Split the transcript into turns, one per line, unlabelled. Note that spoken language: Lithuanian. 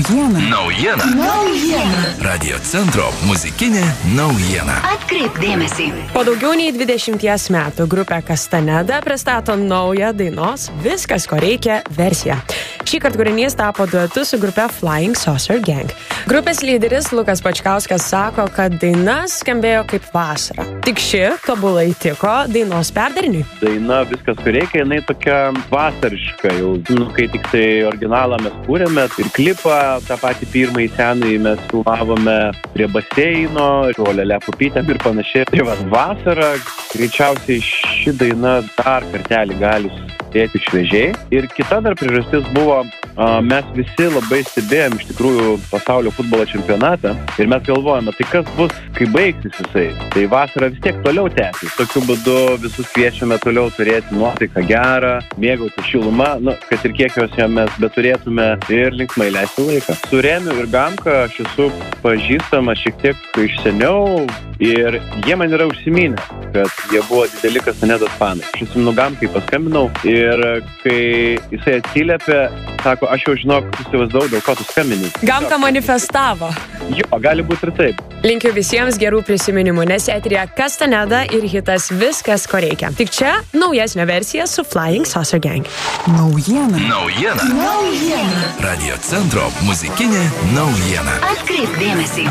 Naujiena. Radio centro muzikinė naujiena.
Atkreipk dėmesį.
Po daugiau nei 20 metų grupė Castaneda pristato naują dainos Viskas, ko reikia versiją. Šįkart kūrinys tapo duetu su grupe Flying Saucer Gang. Grupės lyderis Lukas Pačkauskas sako, kad daina skambėjo kaip vasara. Tik ši tobulai tiko dainos perdariniui.
Daina Viskas, ko reikia, jinai tokia vasariška jau. Kai tik tai originalą mes kūrėme ir klipą, tą patį pirmąjį senąjį mes filmavome prie baseino, žolelę pupytėm ir panašiai. Tai va, vasara, greičiausiai ši daina dar kartelį gali susidėti šviežiai. Ir kita dar priežastis buvo, mes visi labai stebėjom iš tikrųjų pasaulio futbolo čempionatą ir mes galvojame, tai kas bus, kai baigsis jisai. Tai vasara vis tiek toliau tęsis. Tokiu būdu visus kviečiame toliau turėti nuotaiką gerą, mėgauti šilumą, kad ir kiek jos mes beturėtume ir linksmai leisti laiką. Su Remiu ir Gamka aš esu pažįstama šiek tiek iš seniau ir jie man yra užsiminę, kad jie buvo dideli Castanedos fanai. Aš atsimenu Gamkai paskambinau ir kai jisai atsiliepė, sako, aš jau žinau, įsivaizdavau, dėl ko tu skambini.
Gamka manifestavo.
Jo, gali būti ir taip.
Linkiu visiems gerų prisiminimų, nes eteryje Castaneda ir hitas Viskas, ko reikia. Tik čia naujesnė versija su Flying Saucer Gang.
Naujiena. Radio centro muzikinė naujiena.
Atkreipk dėmesį.